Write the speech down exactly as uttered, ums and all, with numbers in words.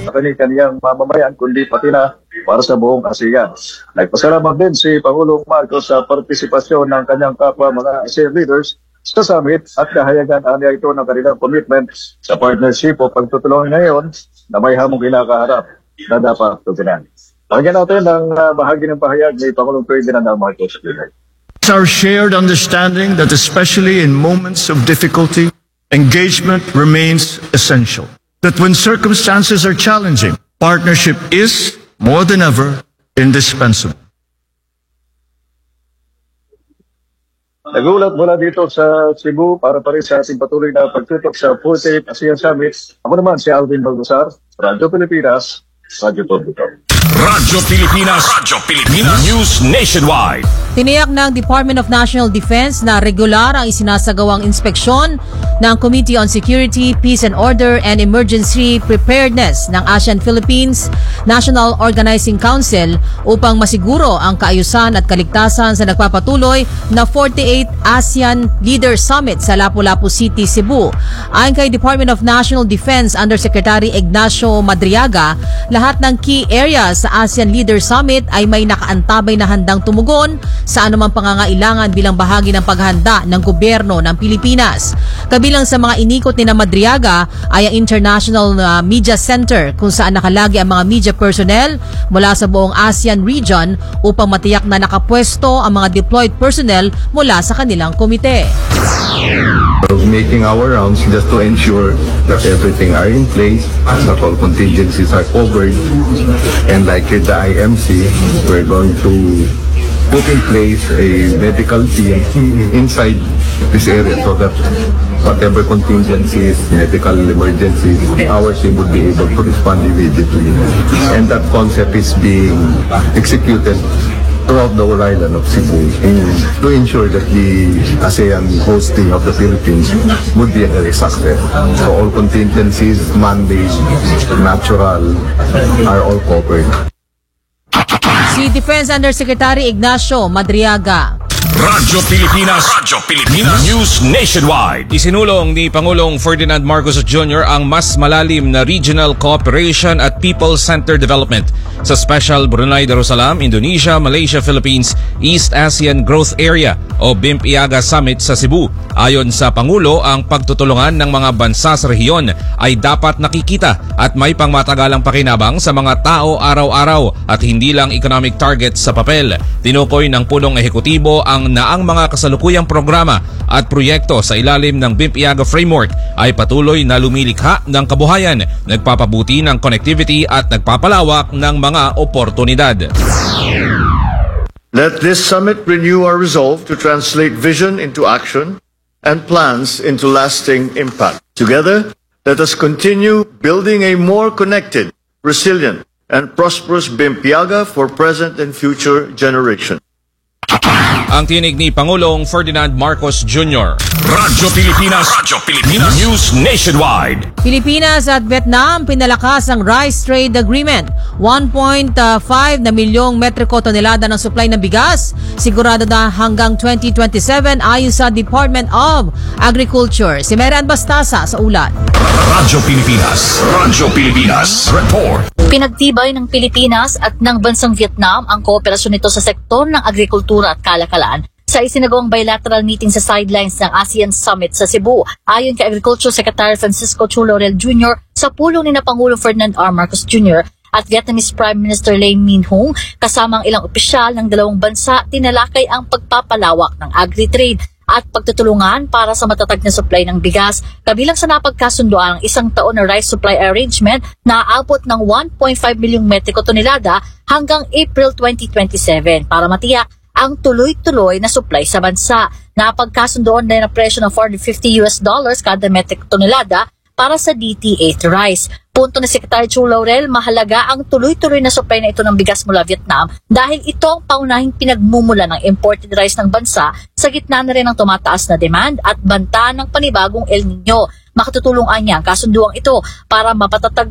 sa kani-kaniyang mamamayan, kundi pati na para sa buong ASEAN. Nagpasalamat din si Pangulong Marcos sa partisipasyon ng kanyang kapwa mga ASEAN leaders sa summit at kahayagan anya ito ng kanilang commitment sa partnership o pagtutulungan ngayon na may hamong kinakaharap na dapat tugunan. Pakinggan natin ang uh, bahagi ng pahayag ni Pangulong Ferdinand Marcos Junior It's our shared understanding that especially in moments of difficulty, engagement remains essential. That when circumstances are challenging, partnership is, more than ever, indispensable. Nagulat mula dito sa Cebu para pa rin sa ating patuloy na pagtutok sa forty-eighth ASEAN Summit. Ako naman si Alvin Balgosar, Radyo Pilipinas, Radyo Publiko. Radyo Pilipinas, Radyo Pilipinas, News Nationwide. Tiniyak ng Department of National Defense na regular ang isinasagawang inspeksyon ng Committee on Security, Peace and Order and Emergency Preparedness ng ASEAN-Philippines National Organizing Council upang masiguro ang kaayusan at kaligtasan sa nagpapatuloy na forty-eighth ASEAN Leaders Summit sa Lapu-Lapu City, Cebu. Ayon kay Department of National Defense Undersecretary Ignacio Madriaga, lahat ng key areas sa ASEAN Leaders Summit ay may nakaantabay na handang tumugon sa anumang pangangailangan bilang bahagi ng paghanda ng gobyerno ng Pilipinas. Kabilang sa mga inikot ni na Madriaga ay ang International uh, Media Center kung saan nakalagi ang mga media personnel mula sa buong ASEAN region upang matiyak na nakapwesto ang mga deployed personnel mula sa kanilang komite. Making our rounds just to ensure that everything are in place, that all contingencies are covered, and like with the I M C, we're going to put in place a medical team inside this area so that whatever contingencies, medical emergencies, our team would be able to respond immediately. And that concept is being executed throughout the whole island of Cebu to ensure that the ASEAN hosting of the Philippines would be a success. So all contingencies, man-made, natural, are all covered. Si Defense Undersecretary Ignacio Madriaga. Radyo Pilipinas, Radyo Pilipinas, News Nationwide. Isinulong ni Pangulong Ferdinand Marcos Junior ang mas malalim na regional cooperation at people-centered development sa Special Brunei Darussalam, Indonesia, Malaysia, Philippines, East Asian Growth Area o B I M P-I A G A Summit sa Cebu. Ayon sa Pangulo, ang pagtutulungan ng mga bansa sa rehiyon ay dapat nakikita at may pangmatagalang pakinabang sa mga tao araw-araw at hindi lang economic targets sa papel. Tinukoy ng punong ehekutibo ang na ang mga kasalukuyang programa at proyekto sa ilalim ng B I M P-I A G A Framework ay patuloy na lumilikha ng kabuhayan, nagpapabuti ng connectivity at nagpapalawak ng mga oportunidad. Let this summit renew our resolve to translate vision into action and plans into lasting impact. Together, let us continue building a more connected, resilient, and prosperous B I M P-I A G A for present and future generations. Ang tinig ni Pangulong Ferdinand Marcos Junior Radyo Pilipinas, Radyo Pilipinas, News Nationwide. Pilipinas at Vietnam pinalakas ang Rice Trade Agreement. one point five na milyong metriko tonelada ng supply ng bigas. Sigurado na hanggang twenty twenty-seven ayon sa Department of Agriculture. Si Meran Bastasa sa ulat. Radyo Pilipinas, Radyo Pilipinas, Report. Pinagtibay ng Pilipinas at ng bansang Vietnam ang kooperasyon nito sa sektor ng agrikultura at kalakalan sa isinagawang bilateral meeting sa sidelines ng ASEAN Summit sa Cebu. Ayon kay Agriculture Secretary Francisco Chu Laurel Junior sa pulong ni na Pangulong Ferdinand R. Marcos Junior at Vietnamese Prime Minister Lê Minh Hung kasama ang ilang opisyal ng dalawang bansa, tinalakay ang pagpapalawak ng agri-trade at pagtutulungan para sa matatag na supply ng bigas, kabilang sa napagkasundoan ang isang taon na rice supply arrangement na aabot ng one point five milyong metriko tonelada hanggang April twenty twenty-seven para matiyak ang tuloy-tuloy na supply sa bansa. Napagkasundoan din ang presyo ng four hundred fifty US dollars kada metric tonelada para sa D T eight rice. Punto ni Secretary Chu Laurel, mahalaga ang tuloy-tuloy na supply na ito ng bigas mula Vietnam dahil ito ang paunahing pinagmumula ng imported rice ng bansa sa gitna na rin ng tumataas na demand at banta ng panibagong El Nino. Makatutulong niya ang kasunduang ito para mapatatag